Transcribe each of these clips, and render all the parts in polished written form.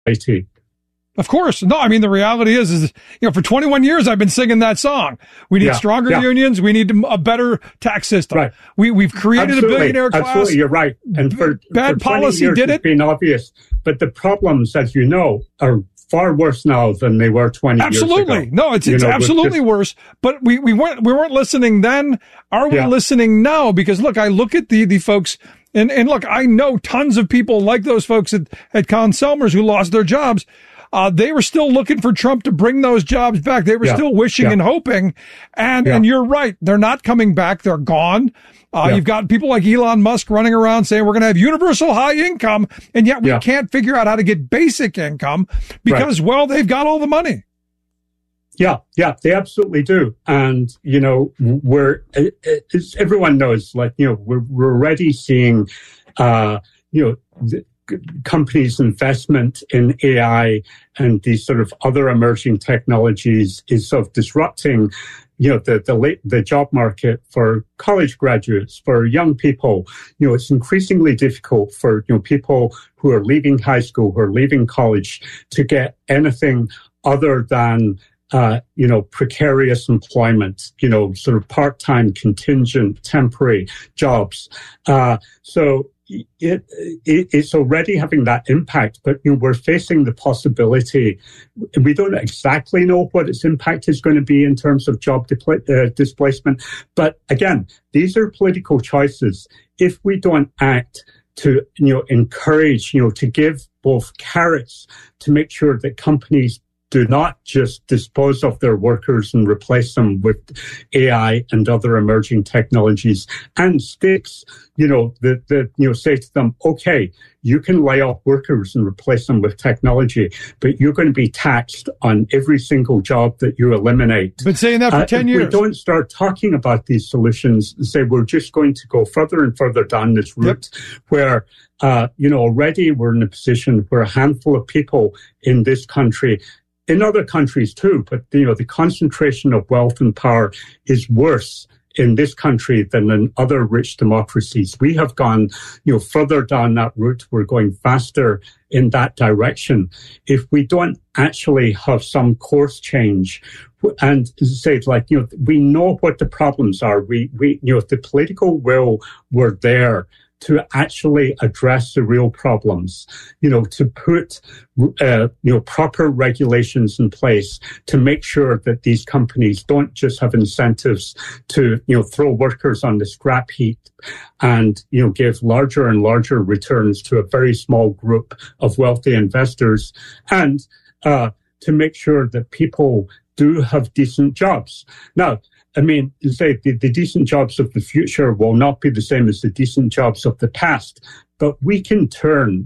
IT. Of course. No, I mean, the reality is, for 21 years, I've been singing that song. We need stronger unions. We need a better tax system. Right. We've created a billionaire class. Absolutely, you're right. And for bad policy years, did it. It's been obvious. But the problems, as you know, are far worse now than they were 20 years ago. Absolutely. No, it's absolutely worse. But we weren't listening then. Are we listening now? Because look, I look at the folks and look, I know tons of people like those folks at Conn-Selmers who lost their jobs. They were still looking for Trump to bring those jobs back. They were still wishing and hoping. And you're right. They're not coming back. They're gone. You've got people like Elon Musk running around saying we're going to have universal high income. And yet we can't figure out how to get basic income because, well, they've got all the money. Yeah, they absolutely do. And, everyone knows, we're already seeing, the companies' investment in AI and these sort of other emerging technologies is sort of disrupting, the job market for college graduates, for young people. It's increasingly difficult for, people who are leaving high school, who are leaving college to get anything other than precarious employment, sort of part-time, contingent, temporary jobs. So it's already having that impact, but we're facing the possibility. We don't exactly know what its impact is going to be in terms of job displacement. But again, these are political choices. If we don't act to, encourage, to give both carrots to make sure that companies do not just dispose of their workers and replace them with AI and other emerging technologies, and sticks, say to them, okay, you can lay off workers and replace them with technology, but you're going to be taxed on every single job that you eliminate. Been saying that for 10 years. If we don't start talking about these solutions and say we're just going to go further and further down this route where, already we're in a position where a handful of people in this country, in other countries too, but the concentration of wealth and power is worse in this country than in other rich democracies. We have gone, further down that route. We're going faster in that direction. If we don't actually have some course change and say, we know what the problems are. We if the political will were there to actually address the real problems, to put, proper regulations in place to make sure that these companies don't just have incentives to, throw workers on the scrap heap and, give larger and larger returns to a very small group of wealthy investors, and to make sure that people do have decent jobs. Now, say the decent jobs of the future will not be the same as the decent jobs of the past, but we can turn,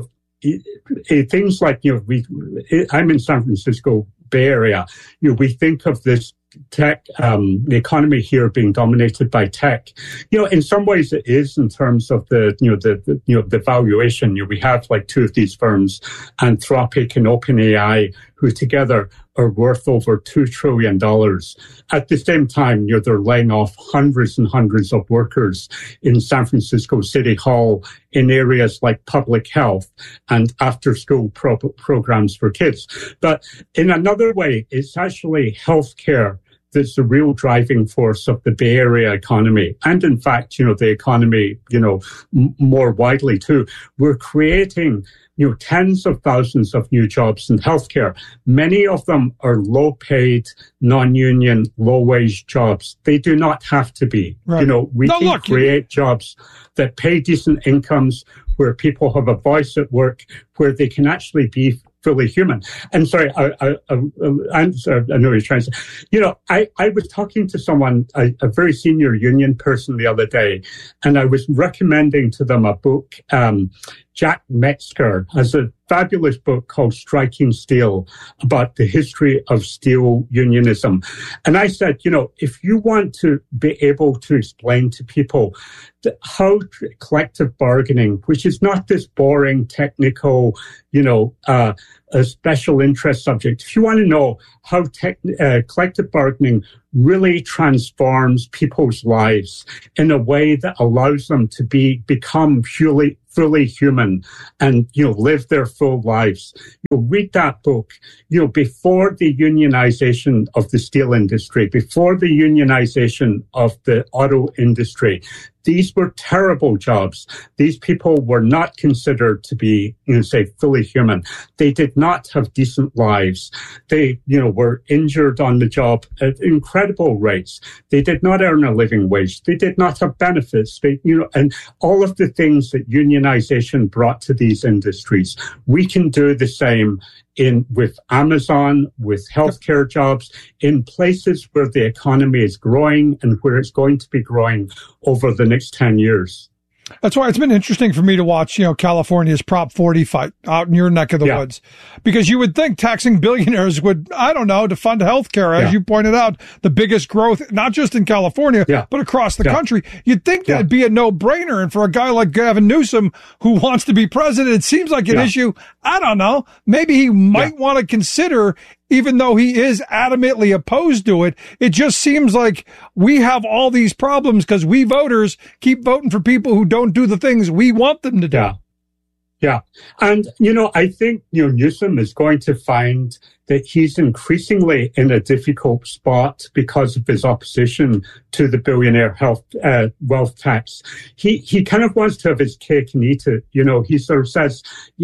things like, I'm in San Francisco Bay Area, we think of this tech, the economy here being dominated by tech. In some ways it is in terms of the valuation. We have two of these firms, Anthropic and OpenAI, who together are worth over $2 trillion. At the same time, they're laying off hundreds and hundreds of workers in San Francisco City Hall in areas like public health and after-school programs for kids. But in another way, it's actually healthcare that's the real driving force of the Bay Area economy. And in fact, the economy, more widely too. We're creating, tens of thousands of new jobs in healthcare. Many of them are low-paid, non-union, low-wage jobs. They do not have to be. Right. We can create jobs that pay decent incomes, where people have a voice at work, where they can actually be fully human. And sorry, I know you're trying to say, I was talking to someone, a very senior union person the other day, and I was recommending to them a book. Jack Metzger has a fabulous book called Striking Steel, about the history of steel unionism. And I said, if you want to be able to explain to people how collective bargaining, which is not this boring, technical, a special interest subject, if you want to know how collective bargaining really transforms people's lives in a way that allows them to become fully human and, live their full lives. Read that book, before the unionization of the steel industry, before the unionization of the auto industry. These were terrible jobs. These people were not considered to be, fully human. They did not have decent lives. They, were injured on the job at incredible rates. They did not earn a living wage. They did not have benefits. They, and all of the things that unionization brought to these industries. We can do the same with Amazon, with healthcare jobs, in places where the economy is growing and where it's going to be growing over the next 10 years. That's why it's been interesting for me to watch, California's Prop 40 fight out in your neck of the woods, because you would think taxing billionaires would, to fund healthcare, as you pointed out, the biggest growth, not just in California, but across the country. You'd think that'd be a no-brainer. And for a guy like Gavin Newsom, who wants to be president, it seems like an issue. I don't know. Maybe he might want to consider, even though he is adamantly opposed to it. It just seems like we have all these problems because we voters keep voting for people who don't do the things we want them to do. Yeah. And, I think, Newsom is going to find that he's increasingly in a difficult spot because of his opposition to the billionaire wealth tax. He kind of wants to have his cake and eat it. He sort of says,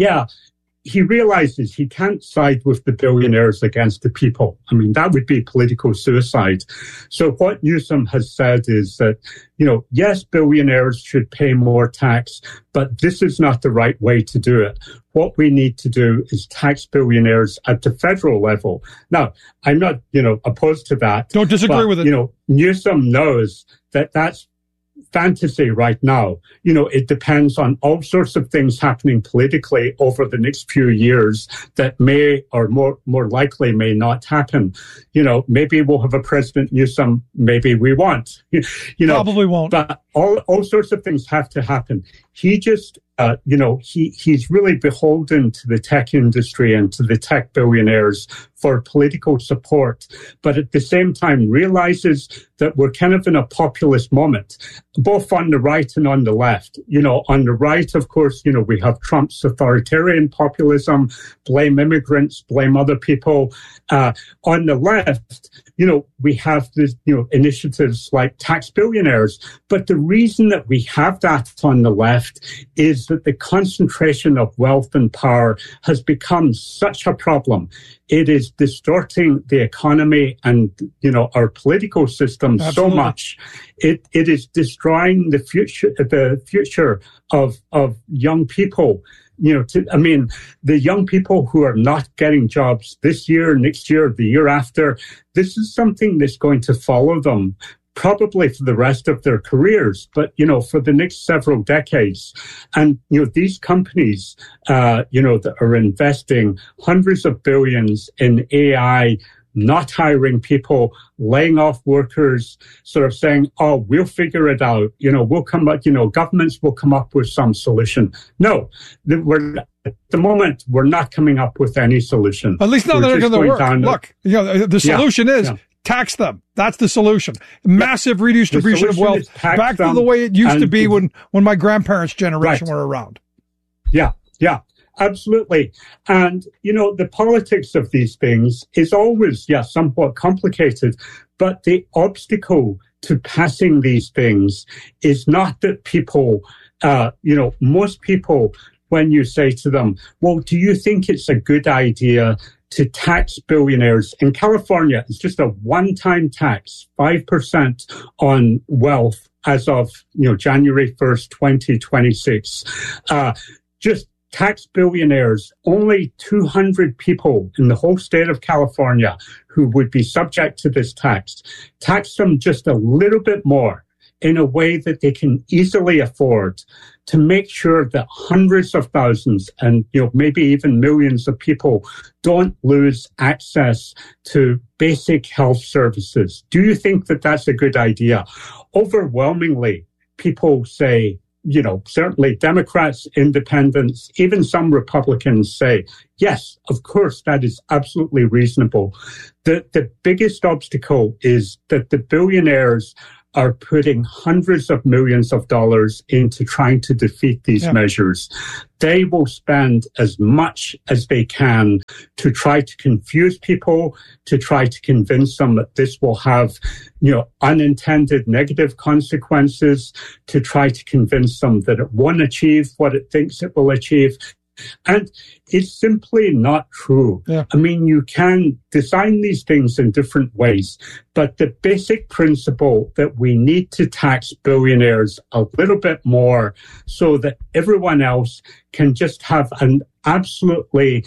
he realizes he can't side with the billionaires against the people. I mean, that would be political suicide. So what Newsom has said is that, yes, billionaires should pay more tax, but this is not the right way to do it. What we need to do is tax billionaires at the federal level. Now, I'm not, opposed to that. Don't disagree with it. Newsom knows that that's fantasy right now. It depends on all sorts of things happening politically over the next few years that may or more likely may not happen. Maybe we'll have a President Newsom, maybe we won't. Probably won't. But all sorts of things have to happen. He just, he's really beholden to the tech industry and to the tech billionaires for political support, but at the same time realizes that we're kind of in a populist moment, both on the right and on the left. On the right, of course, we have Trump's authoritarian populism, blame immigrants, blame other people. On the left, we have this, initiatives like tax billionaires. But the reason that we have that on the left is that the concentration of wealth and power has become such a problem. It is distorting the economy and, our political system so much. It is destroying the future of young people. The young people who are not getting jobs this year, next year, the year after, this is something that's going to follow them probably for the rest of their careers, but, for the next several decades. And, these companies, that are investing hundreds of billions in AI, not hiring people, laying off workers, sort of saying, we'll figure it out. We'll come up, governments will come up with some solution. No, at the moment, we're not coming up with any solution. At least not that it's going to work. Look, the solution is tax them. That's the solution. Massive redistribution of wealth. Back to the way it used to be when my grandparents' generation were around. Yeah. Absolutely. And, the politics of these things is always, somewhat complicated, but the obstacle to passing these things is not that people, most people, when you say to them, well, do you think it's a good idea to tax billionaires? In California, it's just a one-time tax, 5% on wealth as of, January 1st, 2026. Just tax billionaires, only 200 people in the whole state of California who would be subject to this tax. Tax them just a little bit more in a way that they can easily afford to make sure that hundreds of thousands and, maybe even millions of people don't lose access to basic health services. Do you think that that's a good idea? Overwhelmingly, people say, certainly Democrats, independents, even some Republicans say, yes, of course, that is absolutely reasonable. The biggest obstacle is that the billionaires are putting hundreds of millions of dollars into trying to defeat these measures. They will spend as much as they can to try to confuse people, to try to convince them that this will have, unintended negative consequences, to try to convince them that it won't achieve what it thinks it will achieve. And it's simply not true. Yeah. I mean, you can design these things in different ways, but the basic principle that we need to tax billionaires a little bit more so that everyone else can just have an absolutely,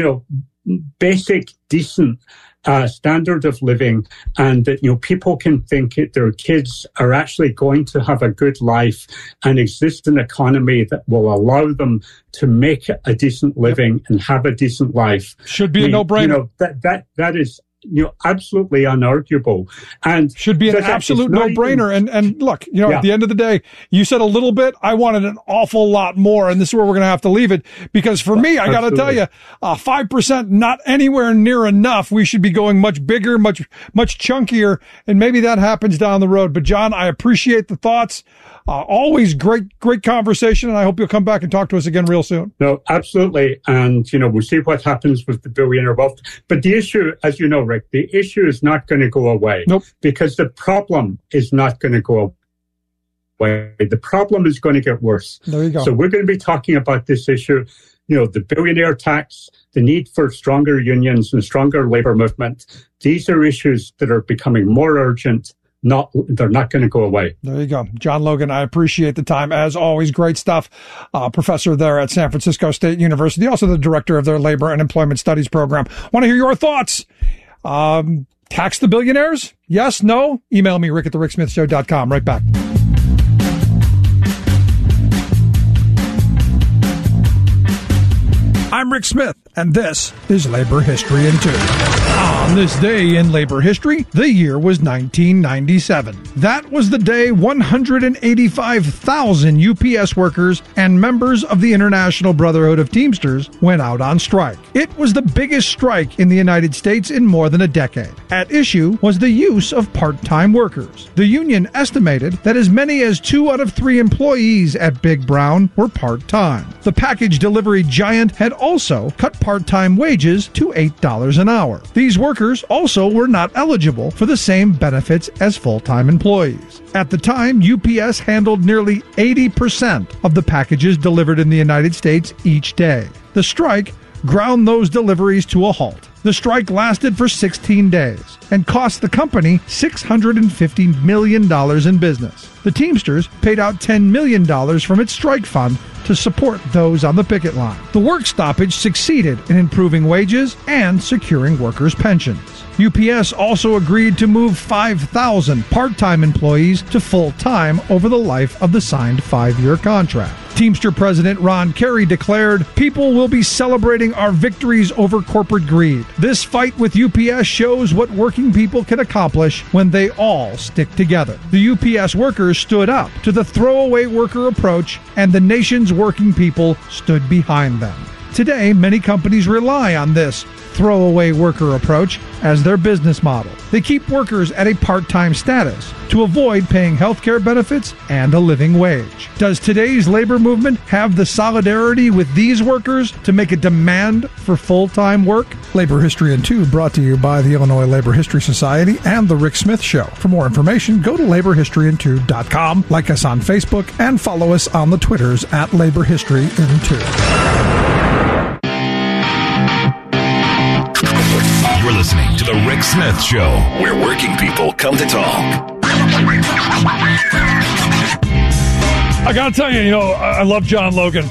basic, decent standard of living, and that people can think their kids are actually going to have a good life and exist in an economy that will allow them to make a decent living and have a decent life. Should be a no-brainer. That is absolutely unarguable, and should be an absolute no-brainer. And look, at the end of the day, you said a little bit. I wanted an awful lot more, and this is where we're going to have to leave it, because for me, I got to tell you, 5% not anywhere near enough. We should be going much bigger, much chunkier, and maybe that happens down the road. But John, I appreciate the thoughts. Always great conversation, and I hope you'll come back and talk to us again real soon. No, absolutely. And, we'll see what happens with the billionaire wealth. But the issue, as you know, Rick, the issue is not going to go away. Nope. Because the problem is not going to go away. The problem is going to get worse. There you go. So we're going to be talking about this issue, the billionaire tax, the need for stronger unions and stronger labor movement. These are issues that are becoming more urgent. They're not going to go away. There you go. John Logan, I appreciate the time. As always, great stuff. Professor there at San Francisco State University, also the director of their Labor and Employment Studies program. Want to hear your thoughts? Tax the billionaires? Yes? No? Email me, rick@thericksmithshow.com. Right back. I'm Rick Smith, and this is Labor History in 2. On this day in labor history, the year was 1997. That was the day 185,000 UPS workers and members of the International Brotherhood of Teamsters went out on strike. It was the biggest strike in the United States in more than a decade. At issue was the use of part-time workers. The union estimated that as many as 2 out of 3 employees at Big Brown were part-time. The package delivery giant had also cut part-time wages to $8 an hour. These workers also were not eligible for the same benefits as full-time employees. At the time, UPS handled nearly 80% of the packages delivered in the United States each day. The strike ground those deliveries to a halt. The strike lasted for 16 days and cost the company $650 million in business. The Teamsters paid out $10 million from its strike fund to support those on the picket line. The work stoppage succeeded in improving wages and securing workers' pensions. UPS also agreed to move 5,000 part-time employees to full-time over the life of the signed 5-year contract. Teamster President Ron Carey declared, "People will be celebrating our victories over corporate greed. This fight with UPS shows what working people can accomplish when they all stick together." The UPS workers stood up to the throwaway worker approach, and the nation's working people stood behind them. Today, many companies rely on this throwaway worker approach as their business model. They keep workers at a part-time status to avoid paying health care benefits and a living wage. Does today's labor movement have the solidarity with these workers to make a demand for full-time work? Labor History in 2 brought to you by the Illinois Labor History Society and The Rick Smith Show. For more information, go to laborhistoryin2.com, like us on Facebook, and follow us on the Twitters at Labor History in 2. You're listening to The Rick Smith Show, where working people come to talk. I gotta tell you, I love John Logan.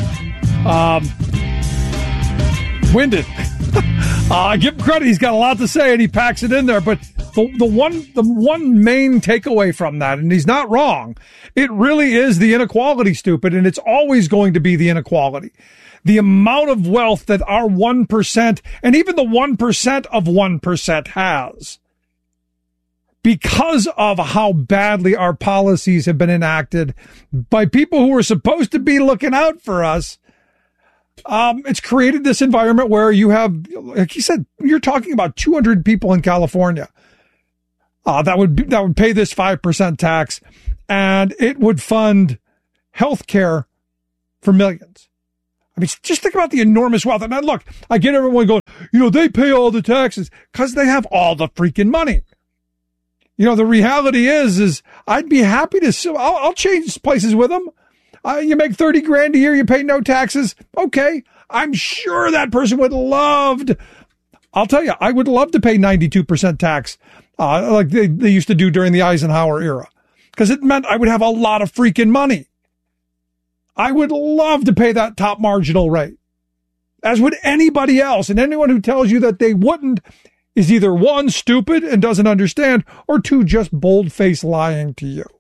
Winded. I give him credit. He's got a lot to say, and he packs it in there. But the one main takeaway from that, and he's not wrong, it really is the inequality, stupid, and it's always going to be the inequality. The amount of wealth that our 1% and even the 1% of 1% has, because of how badly our policies have been enacted by people who are supposed to be looking out for us. It's created this environment where you have, like he said, you're talking about 200 people in California that would pay this 5% tax, and it would fund health care for millions. I mean, just think about the enormous wealth. And look, I get everyone going, they pay all the taxes because they have all the freaking money. The reality is I'd be happy to, I'll change places with them. You make 30 grand a year, you pay no taxes. Okay. I'm sure that person would I'll tell you, I would love to pay 92% tax, like they used to do during the Eisenhower era, because it meant I would have a lot of freaking money. I would love to pay that top marginal rate, as would anybody else. And anyone who tells you that they wouldn't is either one, stupid and doesn't understand, or two, just bold-faced lying to you.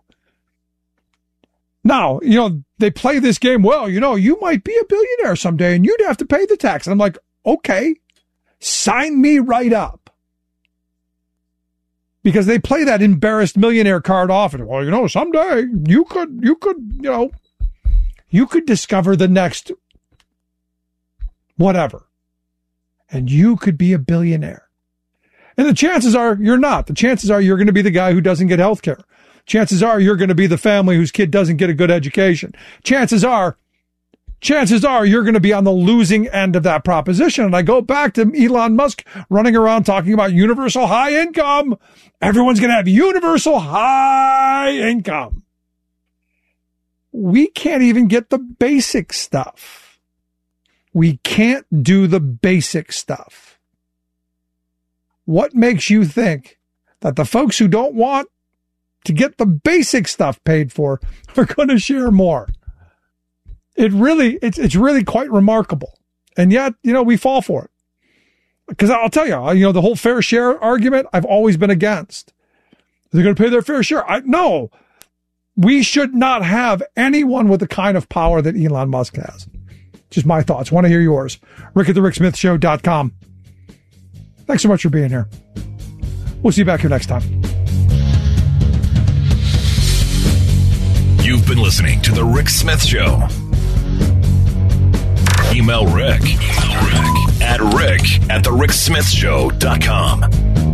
Now, they play this game, well, you might be a billionaire someday and you'd have to pay the tax. And I'm like, okay, sign me right up. Because they play that embarrassed millionaire card often. Well, someday you could discover the next whatever, and you could be a billionaire. And the chances are you're not. The chances are you're going to be the guy who doesn't get health care. Chances are you're going to be the family whose kid doesn't get a good education. Chances are you're going to be on the losing end of that proposition. And I go back to Elon Musk running around talking about universal high income. Everyone's going to have universal high income. We can't even get the basic stuff. We can't do the basic stuff. What makes you think that the folks who don't want to get the basic stuff paid for are going to share more? It's really quite remarkable. And yet, we fall for it. Because I'll tell you, the whole fair share argument, I've always been against. They're going to pay their fair share. No. We should not have anyone with the kind of power that Elon Musk has. Just my thoughts. Want to hear yours. Rick at thericksmithshow.com. Thanks so much for being here. We'll see you back here next time. You've been listening to The Rick Smith Show. Email Rick at rick@thericksmithshow.com.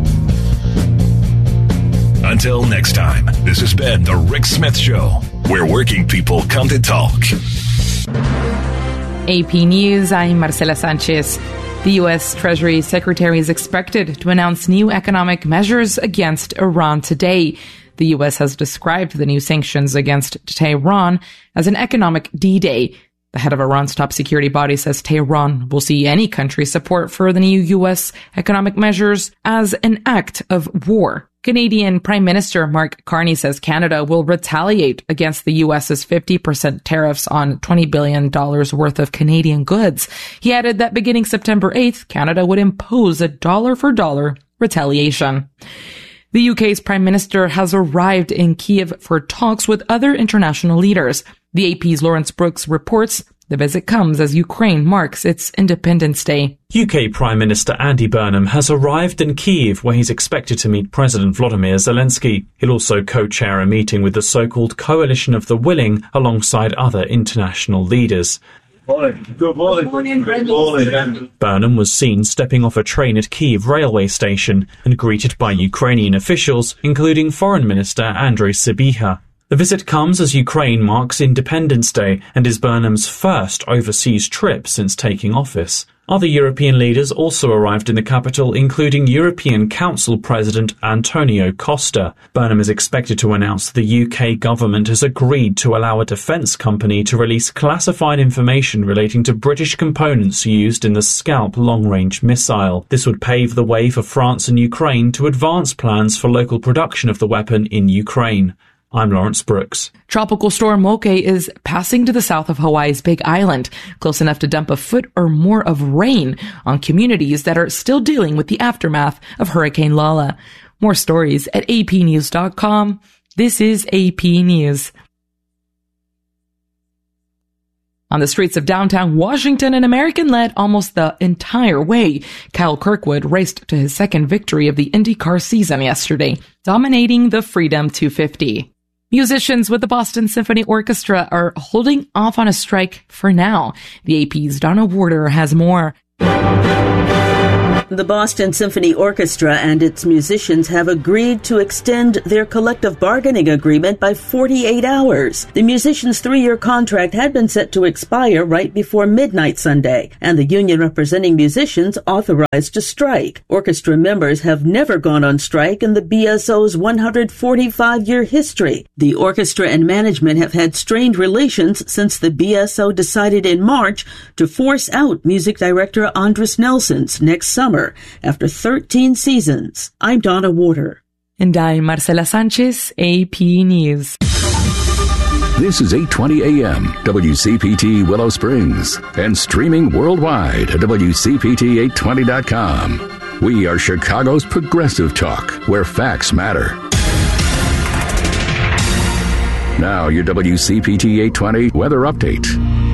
Until next time, this has been The Rick Smith Show, where working people come to talk. AP News, I'm Marcela Sanchez. The U.S. Treasury Secretary is expected to announce new economic measures against Iran today. The U.S. has described the new sanctions against Tehran as an economic D-Day. The head of Iran's top security body says Tehran will see any country's support for the new U.S. economic measures as an act of war. Canadian Prime Minister Mark Carney says Canada will retaliate against the U.S.'s 50% tariffs on $20 billion worth of Canadian goods. He added that beginning September 8th, Canada would impose a dollar-for-dollar retaliation. The UK's Prime Minister has arrived in Kyiv for talks with other international leaders. The AP's Lawrence Brooks reports the visit comes as Ukraine marks its Independence Day. UK Prime Minister Andy Burnham has arrived in Kyiv, where he's expected to meet President Volodymyr Zelensky. He'll also co-chair a meeting with the so-called Coalition of the Willing alongside other international leaders. Good morning. Burnham was seen stepping off a train at Kyiv railway station and greeted by Ukrainian officials, including Foreign Minister Andrei Sybiha. The visit comes as Ukraine marks Independence Day and is Burnham's first overseas trip since taking office. Other European leaders also arrived in the capital, including European Council President Antonio Costa. Burnham is expected to announce the UK government has agreed to allow a defence company to release classified information relating to British components used in the Scalp long-range missile. This would pave the way for France and Ukraine to advance plans for local production of the weapon in Ukraine. I'm Lawrence Brooks. Tropical storm Moke is passing to the south of Hawaii's Big Island, close enough to dump a foot or more of rain on communities that are still dealing with the aftermath of Hurricane Lala. More stories at apnews.com. This is AP News. On the streets of downtown Washington, an American led almost the entire way. Kyle Kirkwood raced to his second victory of the IndyCar season yesterday, dominating the Freedom 250. Musicians with the Boston Symphony Orchestra are holding off on a strike for now. The AP's Donna Warder has more. The The Boston Symphony Orchestra and its musicians have agreed to extend their collective bargaining agreement by 48 hours. The musicians' 3-year contract had been set to expire right before midnight Sunday, and the union representing musicians authorized to strike. Orchestra members have never gone on strike in the BSO's 145-year history. The orchestra and management have had strained relations since the BSO decided in March to force out music director Andres Nelsons next summer after 13 seasons. I'm Donna Warder. And I'm Marcela Sanchez, AP News. This is 820 AM, WCPT Willow Springs, and streaming worldwide at WCPT820.com. We are Chicago's progressive talk, where facts matter. Now, your WCPT 820 weather update.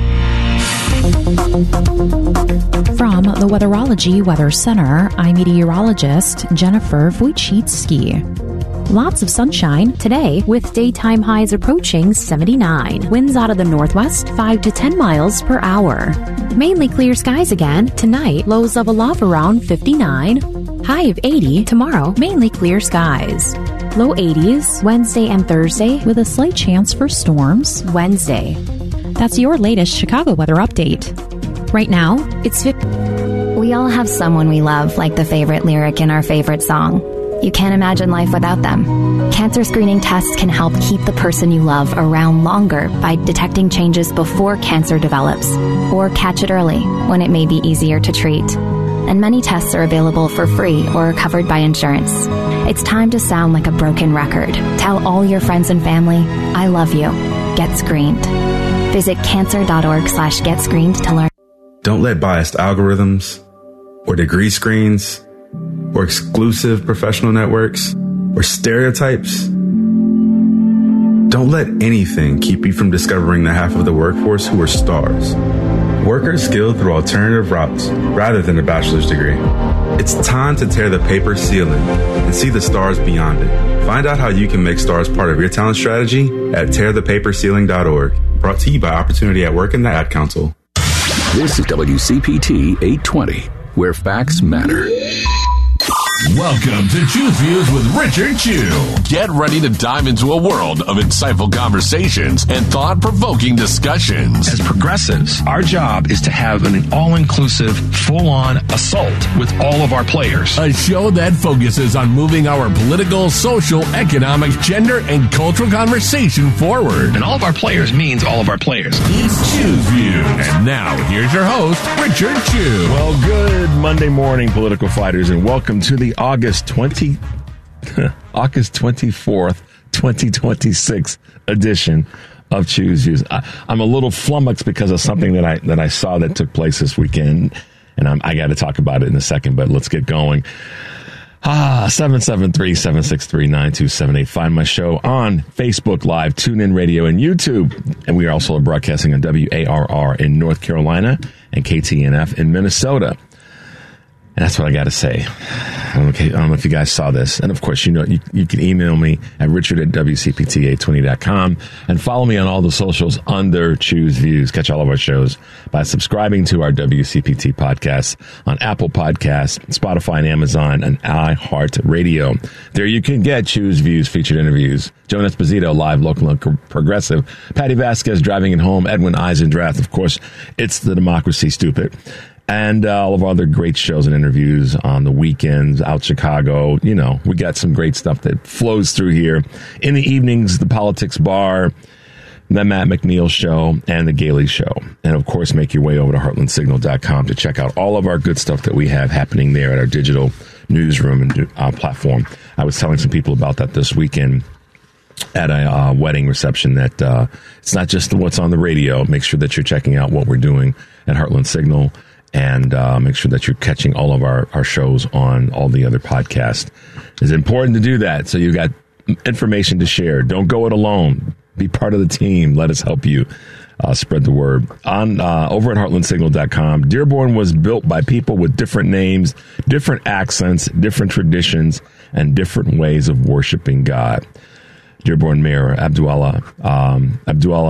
From the Weatherology Weather Center, I'm meteorologist Jennifer Wojcicki. Lots of sunshine today with daytime highs approaching 79. Winds out of the northwest 5 to 10 miles per hour. Mainly clear skies again tonight. Lows level off around 59. High of 80 tomorrow. Mainly clear skies. Low 80s Wednesday and Thursday with a slight chance for storms Wednesday. That's your latest Chicago weather update. Right now, it's... We all have someone we love, like the favorite lyric in our favorite song. You can't imagine life without them. Cancer screening tests can help keep the person you love around longer by detecting changes before cancer develops, or catch it early when it may be easier to treat. And many tests are available for free or are covered by insurance. It's time to sound like a broken record. Tell all your friends and family, I love you. Get screened. Visit cancer.org/getscreened to learn. Don't let biased algorithms or degree screens or exclusive professional networks or stereotypes. Don't let anything keep you from discovering the half of the workforce who are stars. Workers skilled through alternative routes rather than a bachelor's degree. It's time to tear the paper ceiling and see the stars beyond it. Find out how you can make stars part of your talent strategy at tearthepaperceiling.org. Brought to you by Opportunity at Work and the Ad Council. This is WCPT 820, where facts matter. Welcome to Choose Views with Richard Chew. Get ready to dive into a world of insightful conversations and thought-provoking discussions. As progressives, our job is to have an all-inclusive, full-on assault with all of our players. A show that focuses on moving our political, social, economic, gender, and cultural conversation forward. And all of our players means all of our players. It's Choose Views. And now, here's your host, Richard Chew. Well, good Monday morning, political fighters, and welcome to the August 24th, 2026 edition of Choose Views. I'm a little flummoxed because of something that I saw that took place this weekend, and I got to talk about it in a second, but let's get going. 773-763-9278. Find my show on Facebook Live, TuneIn Radio, and YouTube. And we are also broadcasting on WARR in North Carolina and KTNF in Minnesota. And that's what I got to say. I don't know if you guys saw this. And, of course, you can email me at richard@WCPT820.com and follow me on all the socials under Choose Views. Catch all of our shows by subscribing to our WCPT podcast on Apple Podcasts, Spotify, and Amazon, and iHeartRadio. There you can get Choose Views featured interviews. Joan Esposito, live, local, and progressive. Patty Vasquez, driving it home. Edwin Eisendrath. Of course, it's the Democracy Stupid. And all of our other great shows and interviews on the weekends, out Chicago. You know, we got some great stuff that flows through here. In the evenings, the Politics Bar, the Matt McNeil Show, and the Gailey Show. And, of course, make your way over to heartlandsignal.com to check out all of our good stuff that we have happening there at our digital newsroom and platform. I was telling some people about that this weekend at a wedding reception, that it's not just what's on the radio. Make sure that you're checking out what we're doing at Heartland Signal. And make sure that you're catching all of our shows on all the other podcasts. It's important to do that so you got information to share. Don't go it alone. Be part of the team. Let us help you spread the word. Over at heartlandsignal.com, Dearborn was built by people with different names, different accents, different traditions, and different ways of worshiping God. Dearborn Mayor Abdullah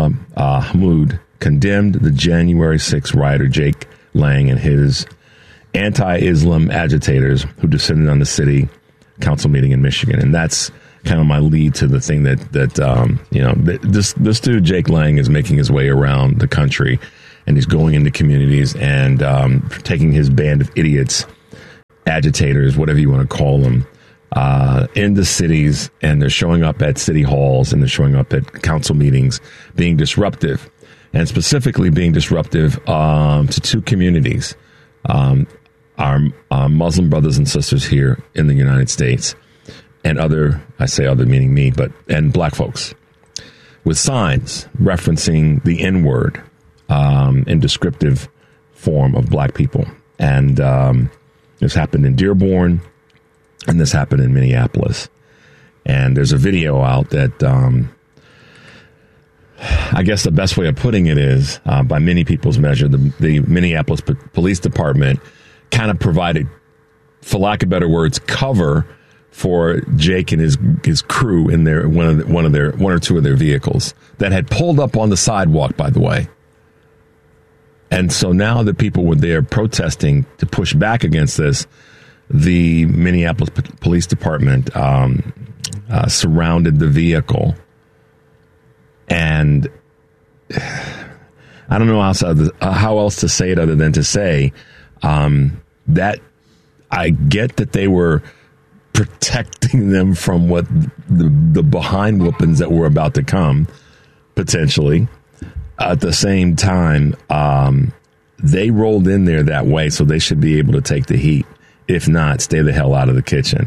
Hammoud condemned the January 6th rioter Jake Lang and his anti-Islam agitators who descended on the city council meeting in Michigan. And that's kind of my lead to the thing that this dude, Jake Lang, is making his way around the country, and he's going into communities and taking his band of idiots, agitators, whatever you want to call them, into cities, and they're showing up at city halls and they're showing up at council meetings, being disruptive, and specifically being disruptive to two communities, our Muslim brothers and sisters here in the United States, and I say other meaning me, and black folks, with signs referencing the N-word in descriptive form of black people. And this happened in Dearborn, and this happened in Minneapolis. And there's a video out that I guess the best way of putting it is, by many people's measure, the Minneapolis Police Department kind of provided, for lack of better words, cover for Jake and his crew in their one or two of their vehicles that had pulled up on the sidewalk, by the way. And so now the people were there protesting to push back against this. The Minneapolis Police Department surrounded the vehicle, and I don't know how else to say it other than to say that I get that they were protecting them from what the behind whoopings that were about to come, potentially. At the same time, they rolled in there that way, so they should be able to take the heat. If not, stay the hell out of the kitchen.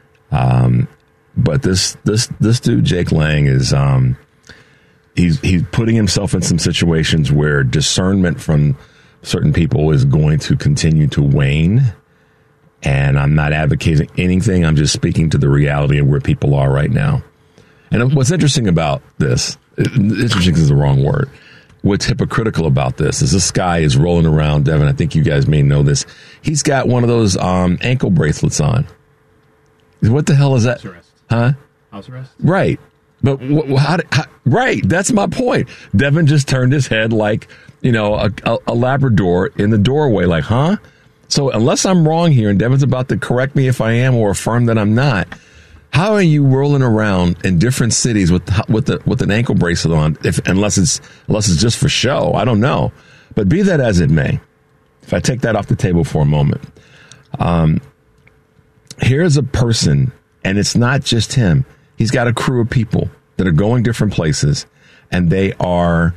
But this dude, Jake Lang, is he's putting himself in some situations where discernment from certain people is going to continue to wane. And I'm not advocating anything. I'm just speaking to the reality of where people are right now. And what's interesting about this, interesting is the wrong word. What's hypocritical about this guy is rolling around, Devin. I think you guys may know this. He's got one of those ankle bracelets on. What the hell is that? House arrest. Huh? House arrest? Right. But right. That's my point. Devin just turned his head like, a Labrador in the doorway, like, huh? So unless I'm wrong here, and Devin's about to correct me if I am or affirm that I'm not, how are you rolling around in different cities with an ankle bracelet on? Unless it's just for show, I don't know. But be that as it may, if I take that off the table for a moment, here's a person, and it's not just him. He's got a crew of people that are going different places, and they are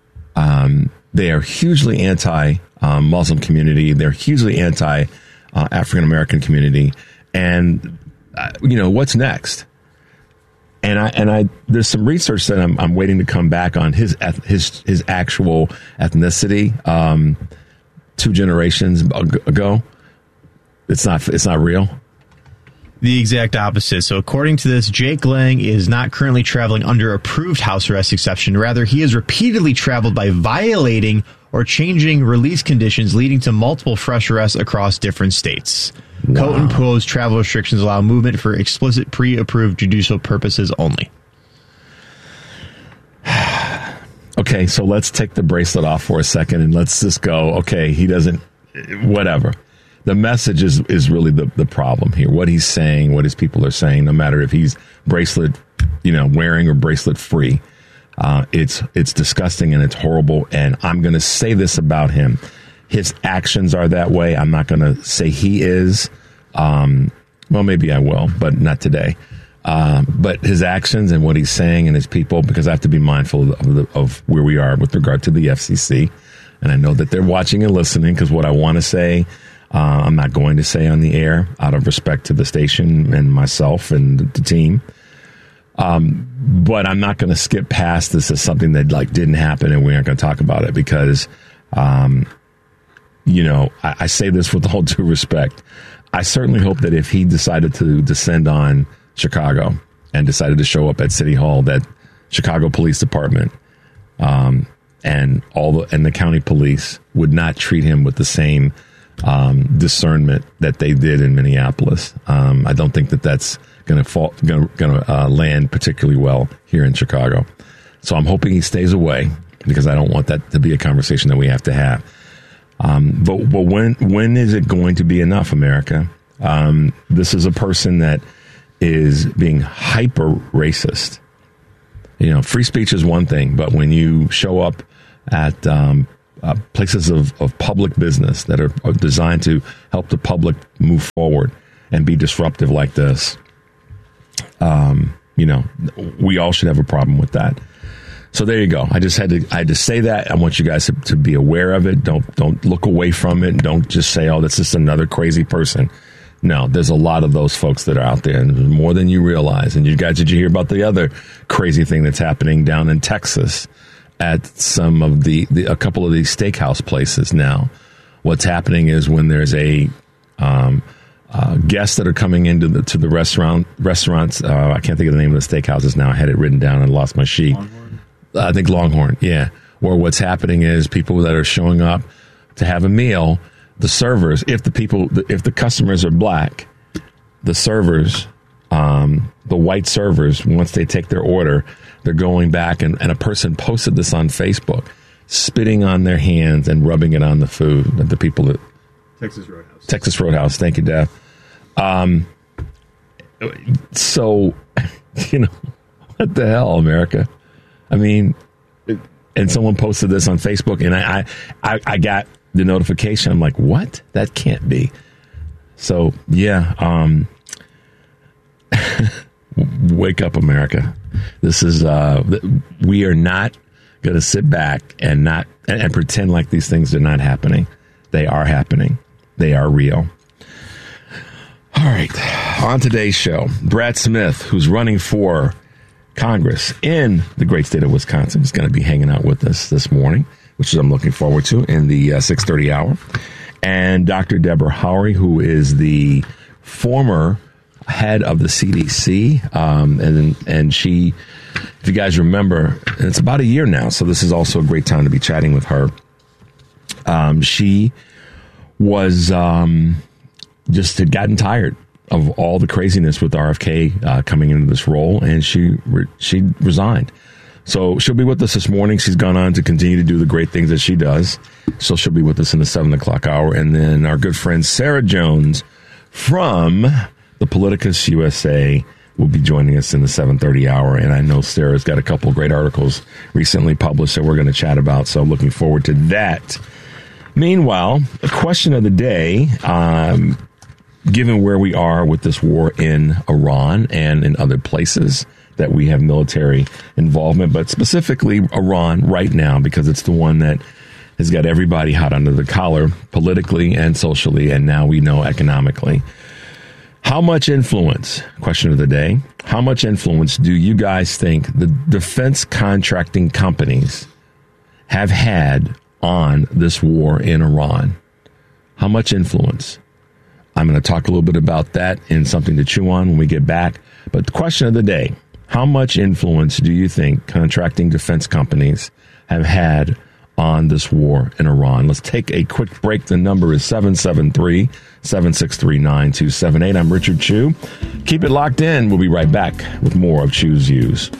hugely anti-Muslim community. They're hugely anti-African American community, and what's next? And I there's some research that I'm waiting to come back on his actual ethnicity 2 generations ago. It's not real. The exact opposite. So according to this, Jake Lang is not currently traveling under approved house arrest exception. Rather, he has repeatedly traveled by violating or changing release conditions, leading to multiple fresh arrests across different states. Wow. Coat-imposed travel restrictions allow movement for explicit pre-approved judicial purposes only. Okay, so let's take the bracelet off for a second and let's just go, okay, he doesn't, whatever. The message is really the problem here. What he's saying, what his people are saying, no matter if he's bracelet, wearing or bracelet free. It's disgusting and it's horrible. And I'm going to say this about him. His actions are that way. I'm not going to say he is. Well, maybe I will, but not today. But his actions and what he's saying and his people, because I have to be mindful of where we are with regard to the FCC. And I know that they're watching and listening, because what I want to say, I'm not going to say on the air out of respect to the station and myself and the team. But I'm not going to skip past this as something that didn't happen and we aren't going to talk about it because, I say this with all due respect. I certainly hope that if he decided to descend on Chicago and decided to show up at City Hall, that Chicago Police Department, and the county police would not treat him with the same discernment that they did in Minneapolis. I don't think that's going to land particularly well here in Chicago. So I'm hoping he stays away, because I don't want that to be a conversation that we have to have. But when is it going to be enough, America? This is a person that is being hyper racist. You know, free speech is one thing, but when you show up at places of public business that are designed to help the public move forward and be disruptive like this, you know, we all should have a problem with that. So there you go. I had to say that. I want you guys to be aware of it. Don't look away from it. Don't just say, oh, that's just another crazy person. No, there's a lot of those folks that are out there, and more than you realize. And you guys, did you hear about the other crazy thing that's happening down in Texas at some of a couple of these steakhouse places now? What's happening is when there's a guests that are coming into the restaurants. I can't think of the name of the steakhouses now. I had it written down and lost my sheet. I think Longhorn, yeah. Where what's happening is people that are showing up to have a meal, the servers, if the customers are black, the servers, the white servers, once they take their order, they're going back and a person posted this on Facebook, spitting on their hands and rubbing it on the food that the people that Texas Roadhouse. Thank you, Dad. So, you know, what the hell, America? I mean, and someone posted this on Facebook, and I got the notification. I'm like, what? That can't be. So, yeah, wake up, America. This is, we are not going to sit back and pretend like these things are not happening. They are happening. They are real. All right. On today's show, Brad Smith, who's running for Congress in the great state of Wisconsin, is going to be hanging out with us this morning, which I'm looking forward to in the 6:30 hour. And Dr. Deborah Howry, who is the former head of the CDC. And she, if you guys remember, it's about a year now, so this is also a great time to be chatting with her. She was just had gotten tired of all the craziness with RFK coming into this role, and she resigned. So she'll be with us this morning. She's gone on to continue to do the great things that she does. So she'll be with us in the 7 o'clock hour. And then our good friend Sarah Jones from the Politicus USA will be joining us in the 7:30 hour. And I know Sarah's got a couple of great articles recently published that we're going to chat about. So looking forward to that. Meanwhile, the question of the day, given where we are with this war in Iran and in other places that we have military involvement, but specifically Iran right now, because it's the one that has got everybody hot under the collar politically and socially, and now we know economically. How much influence, question of the day, how much influence do you guys think the defense contracting companies have had on this war in Iran? How much influence? I'm going to talk a little bit about that in something to chew on when we get back. But the question of the day, how much influence do you think contracting defense companies have had on this war in Iran? Let's take a quick break. The number is 773-763-9278. I'm Richard Chew. Keep it locked in. We'll be right back with more of Chew's Views.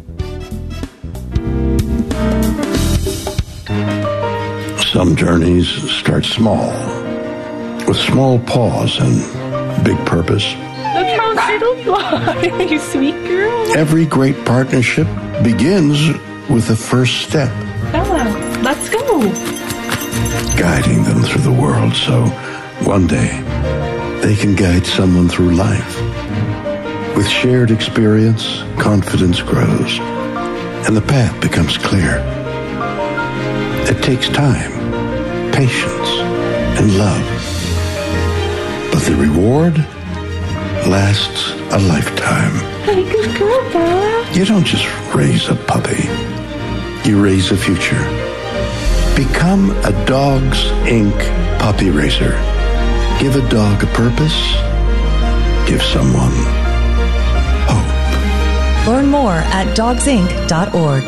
Some journeys start small, with small pause and big purpose. Look how little you are, you sweet girl. Every great partnership begins with the first step. Bella, let's go. Guiding them through the world so one day they can guide someone through life. With shared experience, confidence grows, and the path becomes clear. It takes time, patience, and love. But the reward lasts a lifetime. Hey, good girl, Bella. You don't just raise a puppy. You raise a future. Become a Dogs Inc. puppy raiser. Give a dog a purpose. Give someone hope. Learn more at dogsinc.org.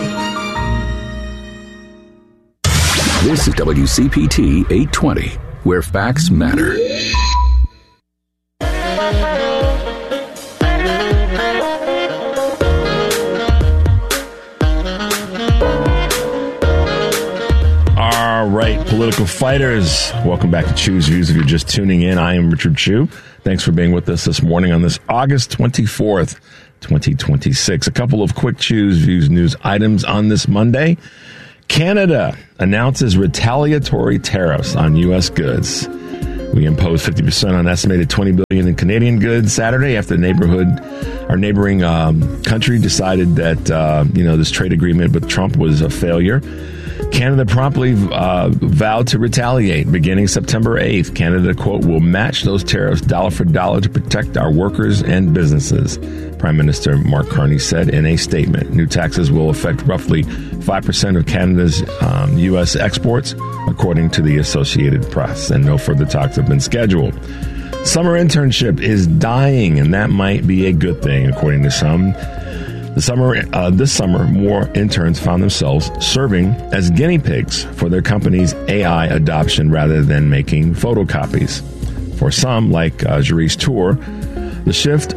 This is WCPT 820, where facts matter. All right, political fighters. Welcome back to Chew's Views. If you're just tuning in, I am Richard Chew. Thanks for being with us this morning on this August 24th, 2026. A couple of quick Chew's Views news items on this Monday. Canada announces retaliatory tariffs on U.S. goods. We imposed 50% on estimated $20 billion in Canadian goods Saturday after our neighboring country decided that this trade agreement with Trump was a failure. Canada promptly vowed to retaliate beginning September 8th. Canada, quote, will match those tariffs dollar for dollar to protect our workers and businesses, Prime Minister Mark Carney said in a statement. New taxes will affect roughly 5% of Canada's U.S. exports, according to the Associated Press, and no further talks have been scheduled. Summer internship is dying, and that might be a good thing, according to some. This summer, more interns found themselves serving as guinea pigs for their company's AI adoption rather than making photocopies. For some, like Jerice Tour, the shift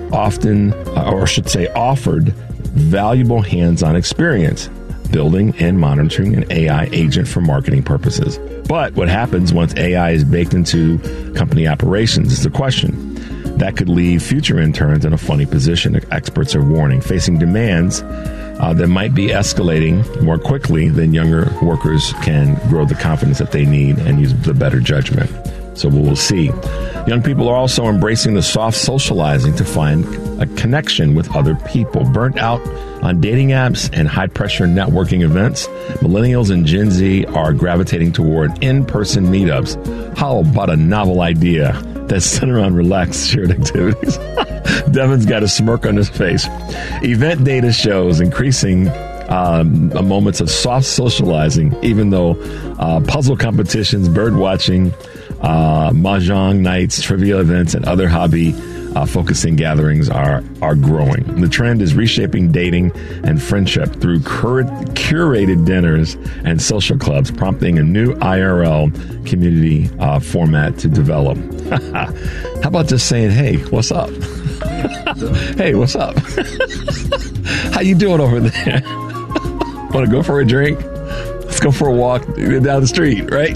offered valuable hands-on experience building and monitoring an AI agent for marketing purposes. But what happens once AI is baked into company operations is the question. That could leave future interns in a funny position, experts are warning, facing demands that might be escalating more quickly than younger workers can grow the confidence that they need and use the better judgment. So we'll see. Young people are also embracing the soft socializing to find a connection with other people. Burnt out on dating apps and high-pressure networking events, millennials and Gen Z are gravitating toward in-person meetups. How about a novel idea that's centered on relaxed shared activities? Devin's got a smirk on his face. Event data shows increasing moments of soft socializing, even though puzzle competitions, bird watching, mahjong nights, trivia events, and other hobby focusing gatherings are growing. The trend is reshaping dating and friendship through curated dinners and social clubs, prompting a new IRL community format to develop. How about just saying, hey, what's up? Hey, what's up? How you doing over there? Want to go for a drink? Let's go for a walk down the street, right?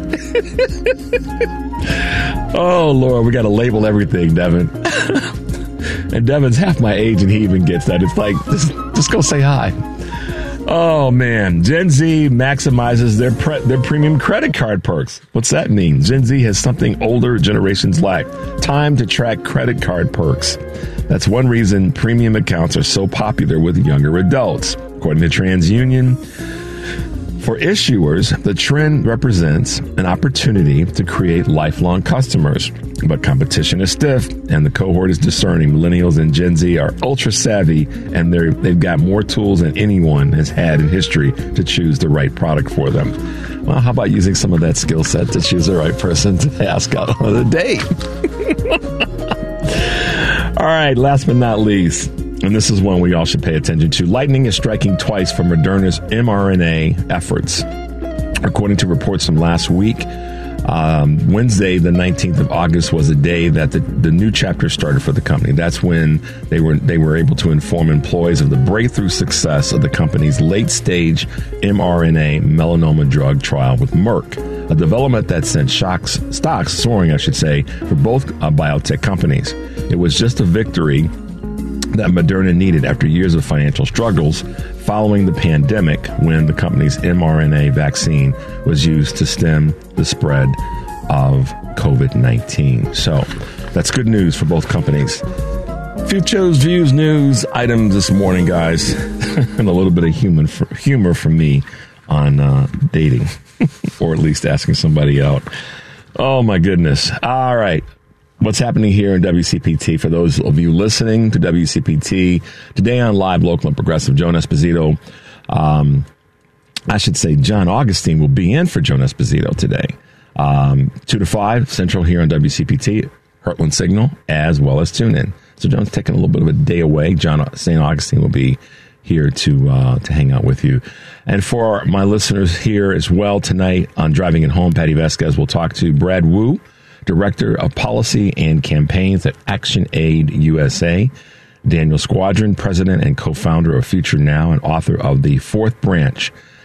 Oh, Lord, we got to label everything, Devin. And Devin's half my age, and he even gets that. It's like, just go say hi. Oh, man. Gen Z maximizes their premium credit card perks. What's that mean? Gen Z has something older generations lack. Time to track credit card perks. That's one reason premium accounts are so popular with younger adults. According to TransUnion, for issuers, the trend represents an opportunity to create lifelong customers. But competition is stiff, and the cohort is discerning. Millennials and Gen Z are ultra savvy, and they've got more tools than anyone has had in history to choose the right product for them. Well, how about using some of that skill set to choose the right person to ask out on a date? All right, last but not least, and this is one we all should pay attention to. Lightning is striking twice for Moderna's mRNA efforts. According to reports from last week, Wednesday, the 19th of August, was the day that the new chapter started for the company. That's when they were able to inform employees of the breakthrough success of the company's late-stage mRNA melanoma drug trial with Merck, a development that sent stocks soaring, for both biotech companies. It was just a victory that Moderna needed after years of financial struggles following the pandemic, when the company's mRNA vaccine was used to stem the spread of COVID-19. So that's good news for both companies. Few Chew's Views news items this morning, guys, and a little bit of humor from me on dating, or at least asking somebody out. Oh, my goodness. All right. What's happening here in WCPT? For those of you listening to WCPT, today on Live, Local, and Progressive, Joan Esposito, John Augustine will be in for Joan Esposito today. 2 to 5 Central here on WCPT, Heartland Signal, as well as TuneIn. So Joan's taking a little bit of a day away. John St. Augustine will be here to hang out with you. And for my listeners here as well tonight on Driving It Home, Patty Vasquez will talk to Brad Wu, Director of Policy and Campaigns at Action Aid USA, Daniel Squadron, President and co-founder of Future Now and author of The Fourth Branch,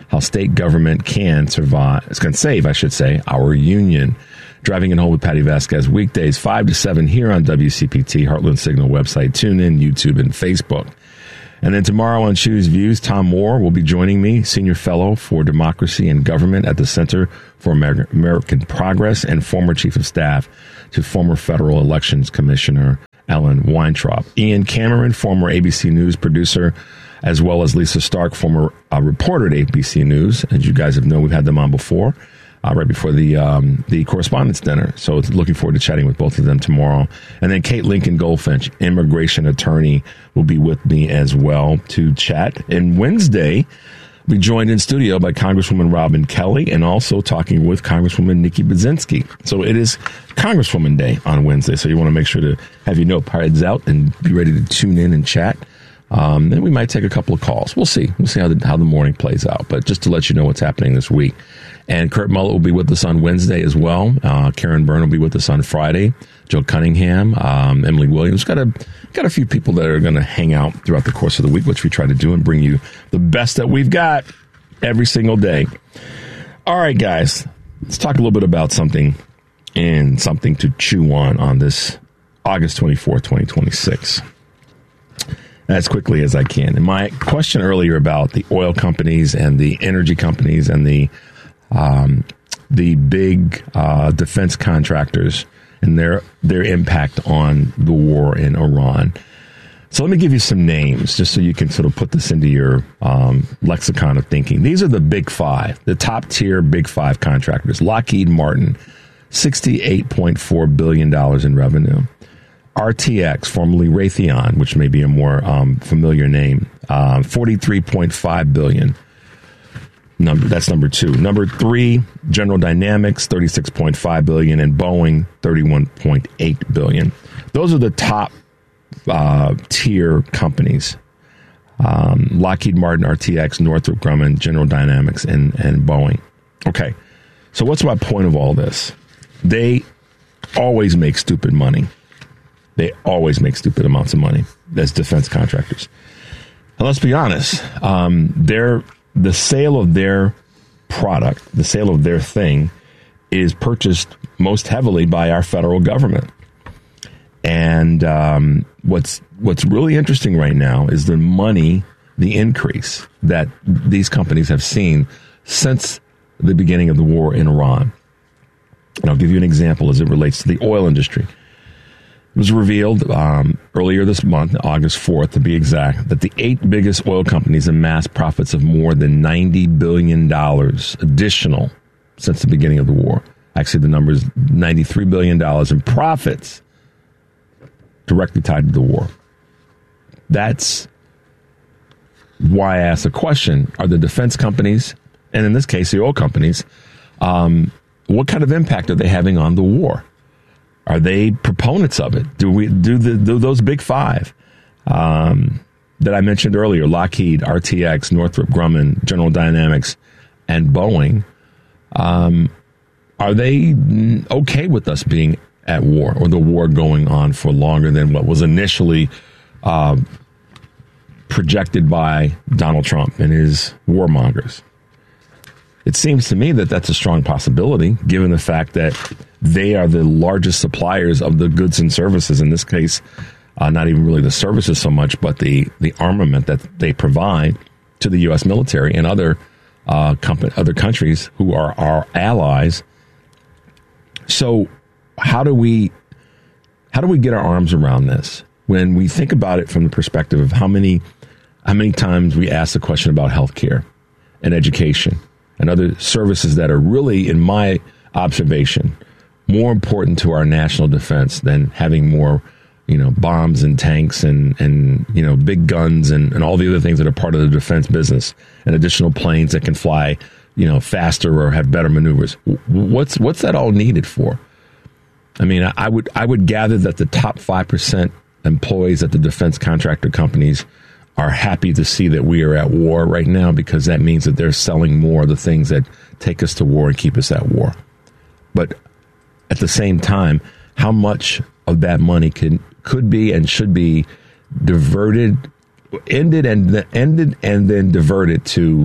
how state government can save, our union. Driving It Home with Patty Vasquez, weekdays 5 to 7 here on WCPT, Heartland Signal website, TuneIn, YouTube, and Facebook. And then tomorrow on Choose Views, Tom Moore will be joining me, Senior Fellow for Democracy and Government at the Center for American Progress and former Chief of Staff to former Federal Elections Commissioner Ellen Weintraub. Ian Cameron, former ABC News producer, as well as Lisa Stark, former reporter at ABC News. As you guys have known, we've had them on before, right before the Correspondents' Dinner. So looking forward to chatting with both of them tomorrow. And then Kate Lincoln Goldfinch, immigration attorney, will be with me as well to chat. And Wednesday, we joined in studio by Congresswoman Robin Kelly and also talking with Congresswoman Nikki Budzinski. So it is Congresswoman Day on Wednesday. So you want to make sure to have your notepads out and be ready to tune in and chat. Then we might take a couple of calls. We'll see. We'll see how the morning plays out. But just to let you know what's happening this week. And Kurt Mullett will be with us on Wednesday as well. Karen Byrne will be with us on Friday. Joe Cunningham, Emily Williams. Got a few people that are going to hang out throughout the course of the week, which we try to do and bring you the best that we've got every single day. All right, guys. Let's talk a little bit about something to chew on this August 24th, 2026. As quickly as I can. And my question earlier about the oil companies and the energy companies and the big defense contractors and their impact on the war in Iran. So let me give you some names just so you can sort of put this into your lexicon of thinking. These are the big five, the top tier big five contractors. Lockheed Martin, $68.4 billion in revenue. RTX, formerly Raytheon, which may be a more familiar name, $43.5 billion. That's number two. Number three, General Dynamics, $36.5 billion, and Boeing, $31.8 billion. Those are the top tier companies. Lockheed Martin, RTX, Northrop Grumman, General Dynamics, and Boeing. Okay, so what's my point of all this? They always make stupid money. They always make stupid amounts of money as defense contractors. And let's be honest, the sale of their product, the sale of their thing, is purchased most heavily by our federal government. And what's really interesting right now is the increase that these companies have seen since the beginning of the war in Iran. And I'll give you an example as it relates to the oil industry. It was revealed earlier this month, August 4th to be exact, that the 8 biggest oil companies amassed profits of more than $90 billion additional since the beginning of the war. Actually, the number is $93 billion in profits directly tied to the war. That's why I asked the question, are the defense companies, and in this case, the oil companies, what kind of impact are they having on the war? Are they proponents of it? Do those big five that I mentioned earlier, Lockheed, RTX, Northrop Grumman, General Dynamics, and Boeing, are they okay with us being at war or the war going on for longer than what was initially projected by Donald Trump and his warmongers? It seems to me that that's a strong possibility, given the fact that they are the largest suppliers of the goods and services. In this case, not even really the services so much, but the armament that they provide to the U.S. military and other countries who are our allies. So how do we get our arms around this when we think about it from the perspective of how many times we ask the question about healthcare and education and other services that are really, in my observation, more important to our national defense than having more, bombs and tanks and big guns and all the other things that are part of the defense business and additional planes that can fly, faster or have better maneuvers. What's that all needed for? I mean, I would gather that the top 5% employees at the defense contractor companies are happy to see that we are at war right now, because that means that they're selling more of the things that take us to war and keep us at war. But at the same time, how much of that money could be and should be diverted, ended and then diverted to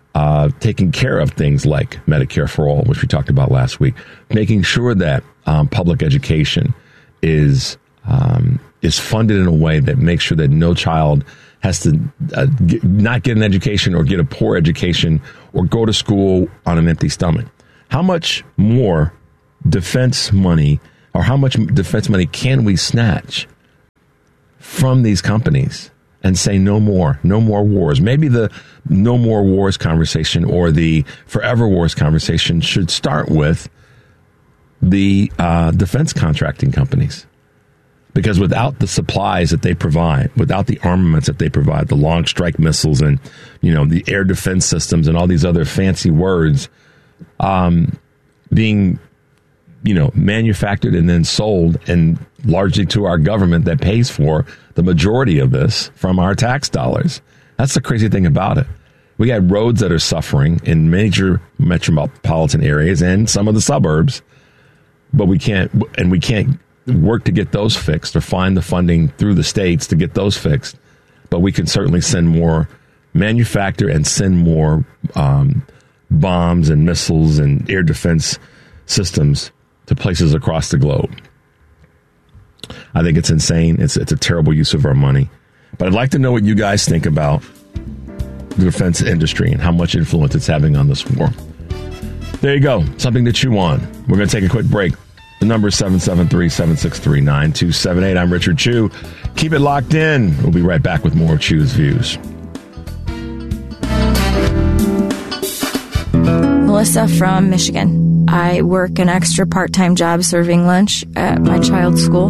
taking care of things like Medicare for All, which we talked about last week, making sure that public education is funded in a way that makes sure that no child has to not get an education or get a poor education or go to school on an empty stomach. How much more defense money can we snatch from these companies and say no more wars? Maybe the no more wars conversation or the forever wars conversation should start with the defense contracting companies. Because without the supplies that they provide, without the armaments that they provide, the long strike missiles and, the air defense systems and all these other fancy words being, manufactured and then sold and largely to our government that pays for the majority of this from our tax dollars. That's the crazy thing about it. We got roads that are suffering in major metropolitan areas and some of the suburbs, but we can't work to get those fixed or find the funding through the states to get those fixed. But we can certainly send more, manufacture and send more bombs and missiles and air defense systems to places across the globe. I think it's insane. It's a terrible use of our money. But I'd like to know what you guys think about the defense industry and how much influence it's having on this war. There you go. Something to chew on. We're going to take a quick break. The number is 773-763-9278. I'm Richard Chew. Keep it locked in. We'll be right back with more of Chew's Views. Melissa from Michigan. I work an extra part-time job serving lunch at my child's school,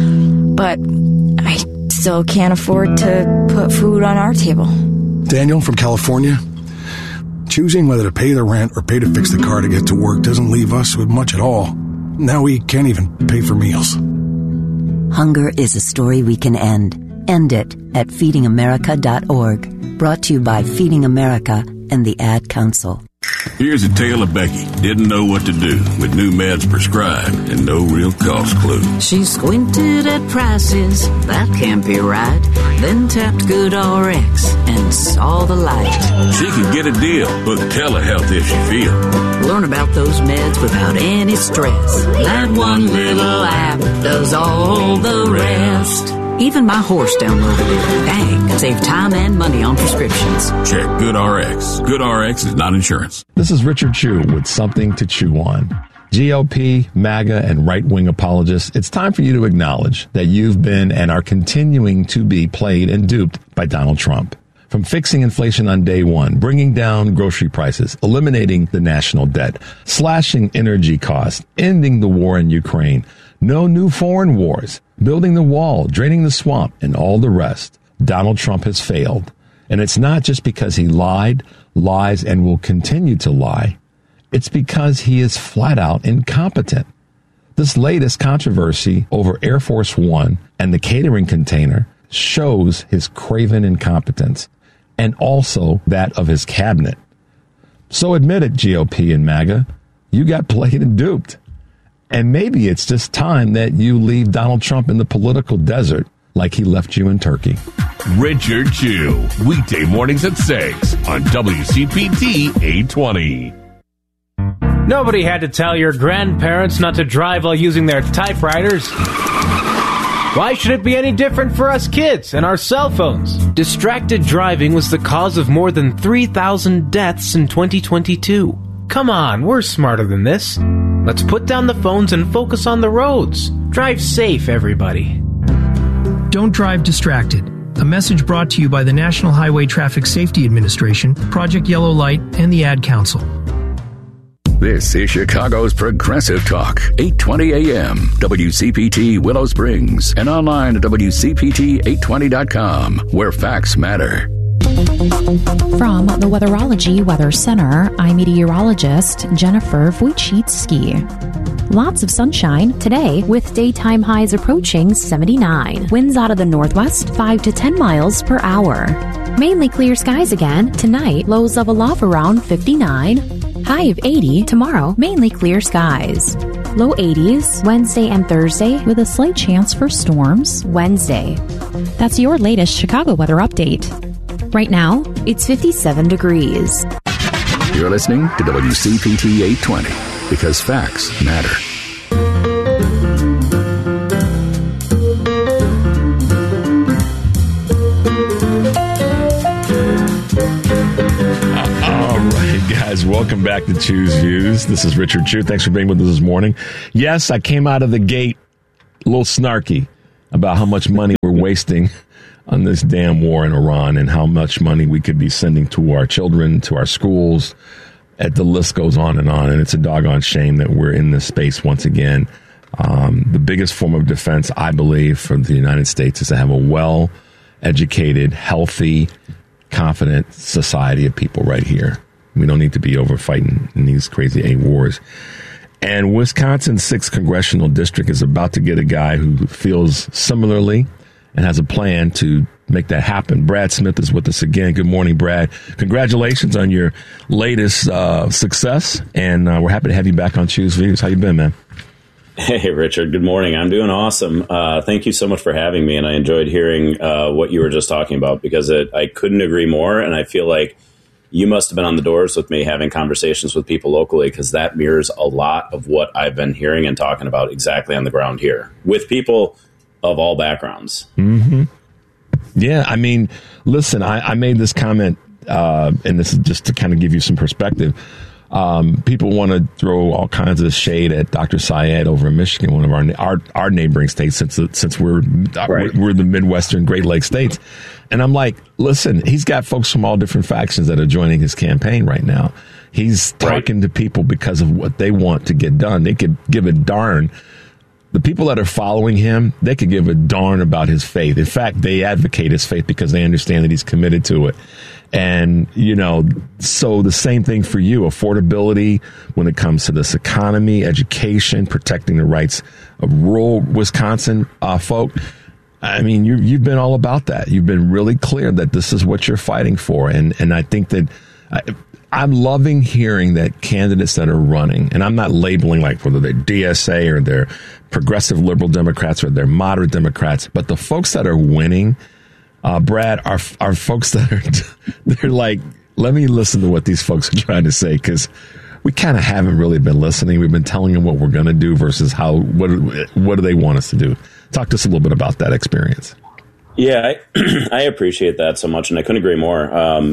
but I still can't afford to put food on our table. Daniel from California. Choosing whether to pay the rent or pay to fix the car to get to work doesn't leave us with much at all. Now we can't even pay for meals. Hunger is a story we can end. End it at feedingamerica.org. Brought to you by Feeding America and the Ad Council. Here's a tale of Becky. Didn't know what to do with new meds prescribed and no real cost clue. She squinted at prices, that can't be right. Then tapped GoodRx and saw the light. She could get a deal, book telehealth if she feel. Learn about those meds without any stress. That one little app does all the rest. Even my horse downloaded it. Dang, save time and money on prescriptions. Check GoodRx. GoodRx is not insurance. This is Richard Chew with something to chew on. GOP, MAGA, and right-wing apologists, it's time for you to acknowledge that you've been and are continuing to be played and duped by Donald Trump. From fixing inflation on day one, bringing down grocery prices, eliminating the national debt, slashing energy costs, ending the war in Ukraine, no new foreign wars, building the wall, draining the swamp, and all the rest, Donald Trump has failed. And it's not just because he lied, lies, and will continue to lie. It's because he is flat out incompetent. This latest controversy over Air Force One and the catering container shows his craven incompetence and also that of his cabinet. So admit it, GOP and MAGA, you got played and duped. And maybe it's just time that you leave Donald Trump in the political desert like he left you in Turkey. Richard Chew, weekday mornings at 6 on WCPT 820. Nobody had to tell your grandparents not to drive while using their typewriters. Why should it be any different for us kids and our cell phones? Distracted driving was the cause of more than 3,000 deaths in 2022. Come on, we're smarter than this. Let's put down the phones and focus on the roads. Drive safe, everybody. Don't drive distracted. A message brought to you by the National Highway Traffic Safety Administration, Project Yellow Light, and the Ad Council. This is Chicago's Progressive Talk, 820 AM, WCPT Willow Springs, and online at WCPT820.com, where facts matter. From the Weatherology Weather Center, I'm meteorologist Jennifer Wojcicki. Lots of sunshine today with daytime highs approaching 79. Winds out of the northwest 5 to 10 miles per hour. Mainly clear skies again tonight. Lows of a love around 59. High of 80 tomorrow. Mainly clear skies. Low 80s Wednesday and Thursday with a slight chance for storms Wednesday. That's your latest Chicago weather update. Right now, it's 57 degrees. You're listening to WCPT 820 because facts matter. All right, guys, welcome back to Choose Views. This is Richard Chu. Thanks for being with us this morning. Yes, I came out of the gate a little snarky about how much money we're wasting on this damn war in Iran and how much money we could be sending to our children, to our schools. The list goes on. And it's a doggone shame that we're in this space once again. The biggest form of defense, I believe, for the United States is to have a well-educated, healthy, confident society of people right here. We don't need to be over fighting in these crazy 8 wars. And Wisconsin's 6th congressional district is about to get a guy who feels similarly and has a plan to make that happen. Brad Smith is with us again. Good morning, Brad. Congratulations on your latest success, and we're happy to have you back on Choose Views. How you been, man? Hey, Richard. Good morning. I'm doing awesome. Thank you so much for having me, and I enjoyed hearing what you were just talking about because I couldn't agree more, and I feel like you must have been on the doors with me having conversations with people locally because that mirrors a lot of what I've been hearing and talking about exactly on the ground here with people of all backgrounds. Mm-hmm. Yeah, I mean, listen, I made this comment, and this is just to kind of give you some perspective. People want to throw all kinds of shade at Dr. Syed over in Michigan, one of our neighboring states, since we're the Midwestern Great Lakes states. And I'm like, listen, he's got folks from all different factions that are joining his campaign right now. He's talking to people because of what they want to get done. They could give a darn. The people that are following him, they could give a darn about his faith. In fact, they advocate his faith because they understand that he's committed to it. And, so the same thing for you, affordability when it comes to this economy, education, protecting the rights of rural Wisconsin folk. I mean, you've been all about that. You've been really clear that this is what you're fighting for. And I think that I'm loving hearing that candidates that are running, and I'm not labeling like whether they're DSA or they're progressive liberal Democrats or they're moderate Democrats, but the folks that are winning, Brad, are folks that they're like, let me listen to what these folks are trying to say, because we kind of haven't really been listening. We've been telling them what we're going to do versus what do they want us to do. Talk to us a little bit about that experience. Yeah, I appreciate that so much, and I couldn't agree more.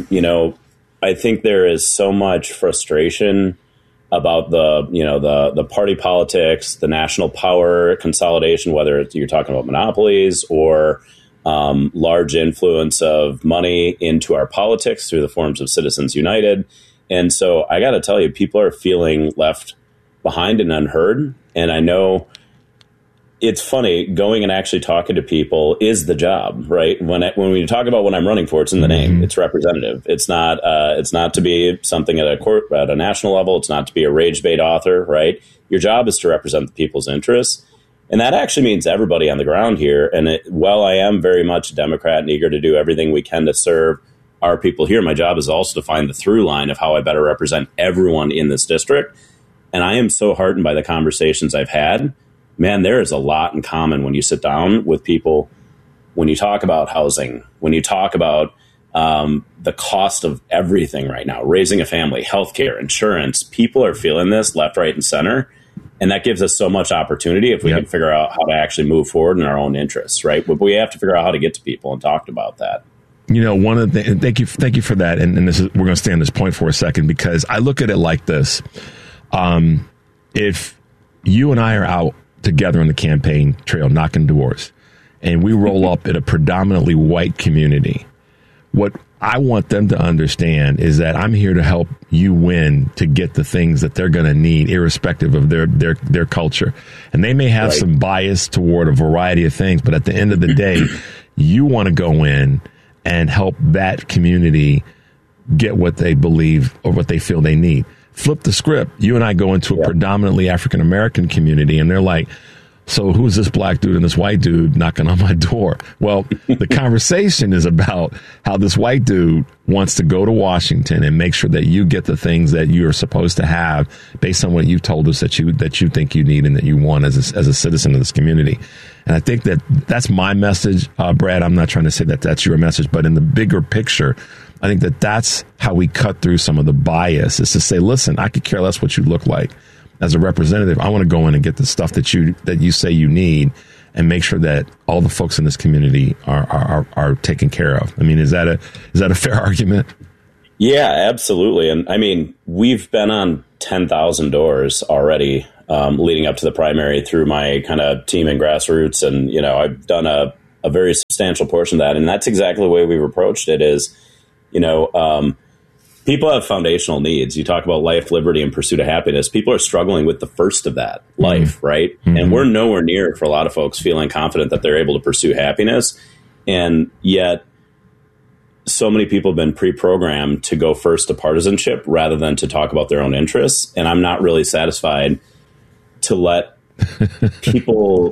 I think there is so much frustration about the party politics, the national power consolidation, whether you're talking about monopolies or large influence of money into our politics through the forms of Citizens United. And so I got to tell you, people are feeling left behind and unheard. And I know it's funny, going and actually talking to people is the job, right? When we talk about what I'm running for, it's in the name. It's representative. It's not to be something at a national level. It's not to be a rage bait author, right? Your job is to represent the people's interests. And that actually means everybody on the ground here. And while I am very much a Democrat and eager to do everything we can to serve our people here, my job is also to find the through line of how I better represent everyone in this district. And I am so heartened by the conversations I've had. Man, there is a lot in common when you sit down with people, when you talk about housing, when you talk about the cost of everything right now, raising a family, healthcare, insurance. People are feeling this left, right, and center. And that gives us so much opportunity if we can figure out how to actually move forward in our own interests, right? But we have to figure out how to get to people and talk about that. One of the thank you for that. And this is, we're going to stay on this point for a second, because I look at it like this. If you and I are out together on the campaign trail knocking doors and we roll up at a predominantly white community, what I want them to understand is that I'm here to help you win, to get the things that they're going to need, irrespective of their culture. And they may have some bias toward a variety of things, but at the end of the day, you want to go in and help that community get what they believe or what they feel they need. Flip the script. You and I go into a predominantly African-American community, and they're like, So who's this black dude and this white dude knocking on my door? Well, the conversation is about how this white dude wants to go to Washington and make sure that you get the things that you're supposed to have based on what you've told us that you think you need and that you want as a citizen of this community. And I think that that's my message, Brad. I'm not trying to say that that's your message, but in the bigger picture, I think that that's how we cut through some of the bias, is to say, listen, I could care less what you look like. As a representative, I want to go in and get the stuff that you say you need and make sure that all the folks in this community are taken care of. I mean, is that a fair argument? Yeah, absolutely. And I mean, we've been on 10,000 doors already leading up to the primary through my kind of team and grassroots. And, you know, I've done a very substantial portion of that. And that's exactly the way we've approached it is, you know, people have foundational needs. You talk about life, liberty, and pursuit of happiness. People are struggling with the first of that, life, right? Mm-hmm. And we're nowhere near, for a lot of folks, feeling confident that they're able to pursue happiness. And yet, so many people have been pre-programmed to go first to partisanship rather than to talk about their own interests. And I'm not really satisfied to let people